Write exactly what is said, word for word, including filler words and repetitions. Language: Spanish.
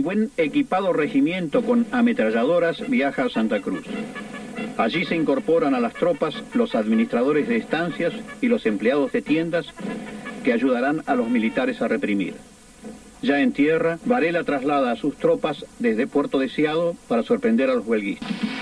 buen equipado regimiento con ametralladoras viaja a Santa Cruz. Allí se incorporan a las tropas los administradores de estancias y los empleados de tiendas que ayudarán a los militares a reprimir. Ya en tierra, Varela traslada a sus tropas desde Puerto Deseado para sorprender a los huelguistas.